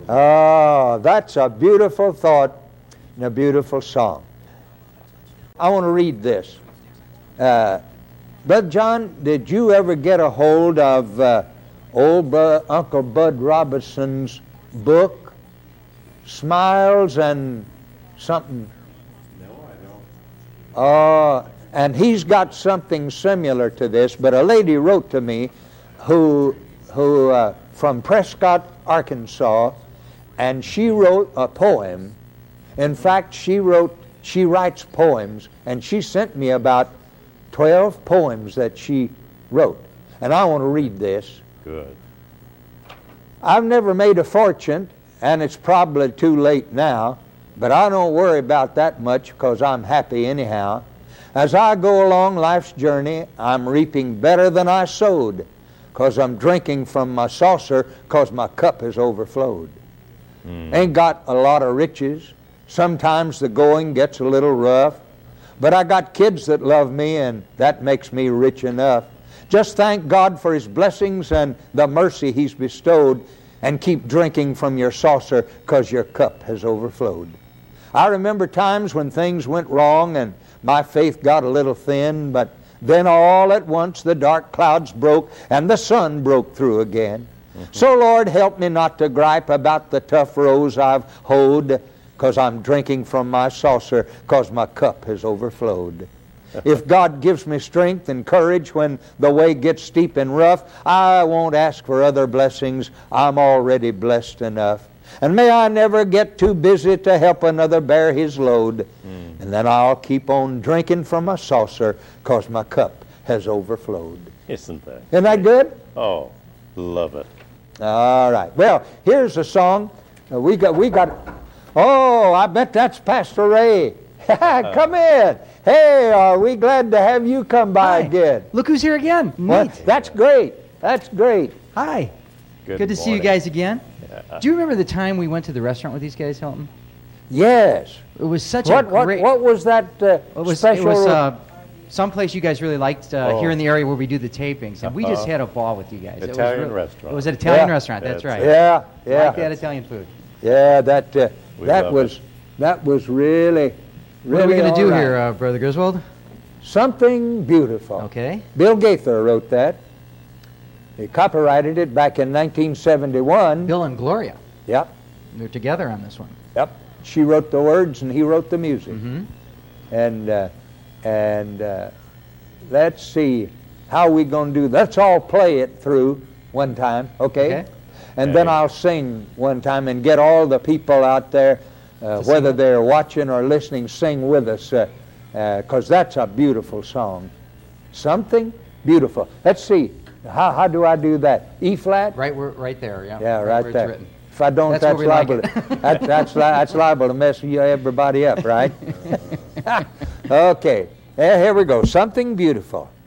Oh, that's a beautiful thought and a beautiful song. I want to read this. Brother John, did you ever get a hold of Uncle Bud Robinson's book, Smiles and something? No, I don't. And he's got something similar to this, but a lady wrote to me who from Prescott, Arkansas, and she wrote a poem. In fact, she writes poems, and she sent me about 12 poems that she wrote. And I want to read this. Good. I've never made a fortune, and it's probably too late now, but I don't worry about that much because I'm happy anyhow. As I go along life's journey, I'm reaping better than I sowed because I'm drinking from my saucer because my cup has overflowed. Ain't got a lot of riches. Sometimes the going gets a little rough. But I got kids that love me, and that makes me rich enough. Just thank God for His blessings and the mercy He's bestowed, and keep drinking from your saucer because your cup has overflowed. I remember times when things went wrong and my faith got a little thin, but then all at once the dark clouds broke and the sun broke through again. So Lord, help me not to gripe about the tough rows I've hoed, because I'm drinking from my saucer because my cup has overflowed. If God gives me strength and courage when the way gets steep and rough, I won't ask for other blessings. I'm already blessed enough. And may I never get too busy to help another bear his load. And then I'll keep on drinking from my saucer because my cup has overflowed. Isn't that? Isn't that good? Oh, love it. All right. Well, here's a song. We got. Oh, I bet that's Pastor Ray. Come in. Hey, are we glad to have you come by again? Look who's here again. Well, Neat. that's great. That's great. Hi. Good to see you morning. guys again. Yeah. Do you remember the time we went to the restaurant with these guys, Hilton? Yes. It was such a great... What was that special? It was someplace you guys really liked here in the area where we do the tapings, and we just had a ball with you guys. Italian restaurant. It was an Italian restaurant. That's right. Yeah, I yeah. like that Italian food. Yeah, that love was really What are we going to do all right. here, Brother Griswold? Something beautiful. Okay. Bill Gaither wrote that. He copyrighted it back in 1971. Bill and Gloria. Yep, They're together on this one. yep. She wrote the words and he wrote the music. Mm-hmm. And let's see how we going to do. Let's all play it through one time, okay? And then I'll sing one time and get all the people out there, whether they're watching or listening, sing with us, because that's a beautiful song. Something beautiful. Let's see. How do I do that? E flat? Right there, yeah. Yeah, right where there. It's written. If I don't, That's that's where we like liable. it. That's liable to mess everybody up, right? Okay. Here we go. Something beautiful.